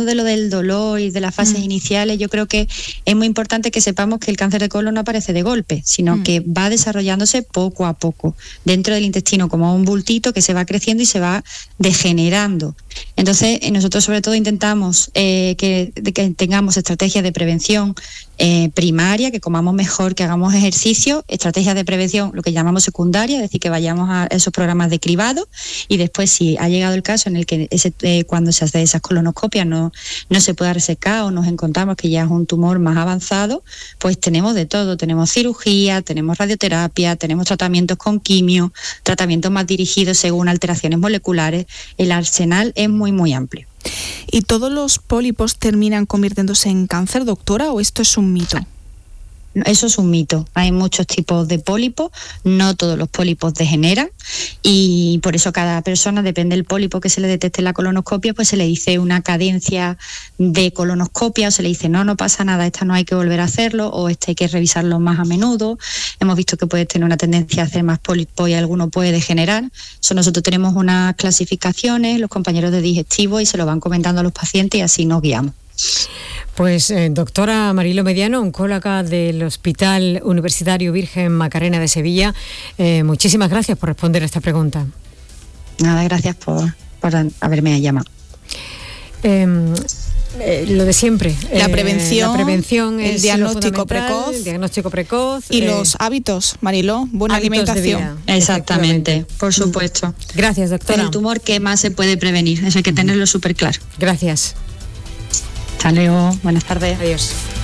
hablando de lo del dolor y de las fases iniciales, yo creo que es muy importante que sepamos que el cáncer de colon no aparece de golpe, sino que va desarrollándose poco a poco dentro del intestino, como un bultito que se va creciendo y se va degenerando. Entonces, nosotros sobre todo intentamos que tengamos estrategias de prevención primaria, que comamos mejor, que hagamos ejercicio, estrategias de prevención, lo que llamamos secundaria, es decir, que vayamos a esos programas de cribado, y después, si ha llegado el caso en el que cuando se hace esas colonoscopias no se pueda resecar o nos encontramos que ya es un tumor más avanzado, pues tenemos de todo, tenemos cirugía, tenemos radioterapia, tenemos tratamientos con quimio, tratamientos más dirigidos según alteraciones moleculares. El arsenal es muy, muy amplio. ¿Y todos los pólipos terminan convirtiéndose en cáncer, doctora, o esto es un mito? Eso es un mito. Hay muchos tipos de pólipos, no todos los pólipos degeneran, y por eso cada persona, depende del pólipo que se le detecte en la colonoscopia, pues se le dice una cadencia de colonoscopia, o se le dice no pasa nada, esta no hay que volver a hacerlo, o este hay que revisarlo más a menudo. Hemos visto que puede tener una tendencia a hacer más pólipos y alguno puede degenerar. Nosotros tenemos unas clasificaciones, los compañeros de digestivo, y se lo van comentando a los pacientes, y así nos guiamos. Pues doctora Mariló Mediano, oncóloga del Hospital Universitario Virgen Macarena de Sevilla, muchísimas gracias por responder a esta pregunta. Nada, gracias por haberme llamado. Lo de siempre, la prevención, el diagnóstico precoz y los hábitos, Mariló, buena alimentación. Exactamente, por supuesto. Gracias, doctora. El tumor que más se puede prevenir, eso hay que tenerlo súper claro. Gracias. Hasta luego, buenas tardes. Adiós.